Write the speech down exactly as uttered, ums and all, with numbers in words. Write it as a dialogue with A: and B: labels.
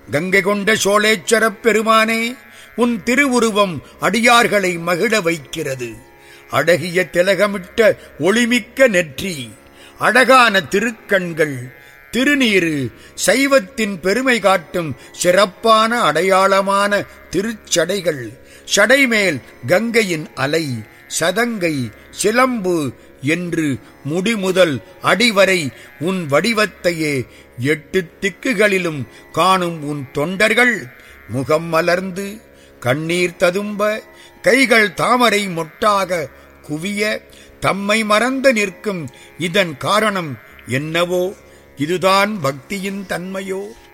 A: கங்கை கொண்ட சோழேச்சரப் பெருமானே, உன் திருவுருவம் அடியார்களை மகிழ வைக்கிறது. அழகிய திலகமிட்ட ஒளிமிக்க நெற்றி, அழகான திருக்கண்கள், திருநீரு, சைவத்தின் பெருமை காட்டும் சிறப்பான அடையாளமான திருச்சடைகள், சடைமேல் கங்கையின் அலை, சதங்கை, சிலம்பு என்று முடிமுதல் அடிவரை உன் வடிவத்தையே எட்டு திக்குகளிலும் காணும் உன் தொண்டர்கள் முகம் மலர்ந்து கண்ணீர் ததும்ப, கைகள் தாமரை மொட்டாக குவிய தம்மை மறந்து நிற்கும் இதன் காரணம் என்னவோ? இதுதான் பக்தியின் தன்மையோ?